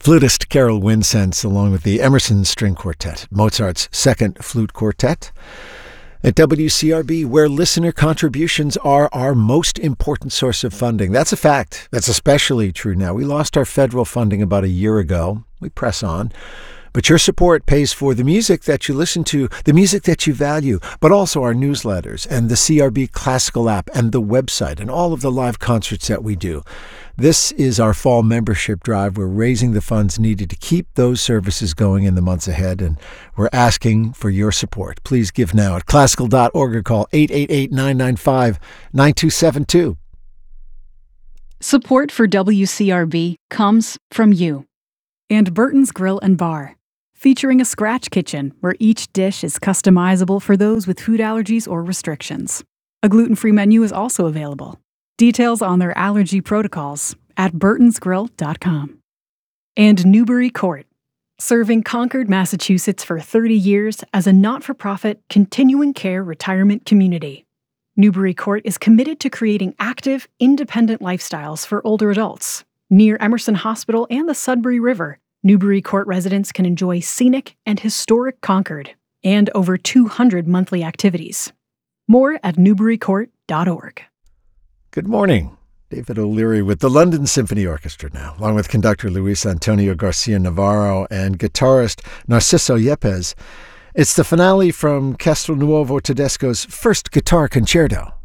Flutist Carol Winsense, along with the Emerson String Quartet, Mozart's Second Flute Quartet. At WCRB, where listener contributions are our most important source of funding. That's a fact. That's especially true now. We lost our federal funding about a year ago. We press on. But your support pays for the music that you listen to, the music that you value, but also our newsletters and the CRB Classical app and the website and all of the live concerts that we do. This is our fall membership drive. We're raising the funds needed to keep those services going in the months ahead, and we're asking for your support. Please give now at classical.org or call 888-995-9272. Support for WCRB comes from you. And Burton's Grill and Bar, featuring a scratch kitchen where each dish is customizable for those with food allergies or restrictions. A gluten-free menu is also available. Details on their allergy protocols at burtonsgrill.com. And Newbury Court, serving Concord, Massachusetts for 30 years as a not-for-profit continuing care retirement community. Newbury Court is committed to creating active, independent lifestyles for older adults. Near Emerson Hospital and the Sudbury River, Newbury Court residents can enjoy scenic and historic Concord and over 200 monthly activities. More at newburycourt.org. Good morning. David O'Leary with the London Symphony Orchestra now, along with conductor Luis Antonio Garcia Navarro and guitarist Narciso Yepes. It's the finale from Castelnuovo Tedesco's first guitar concerto.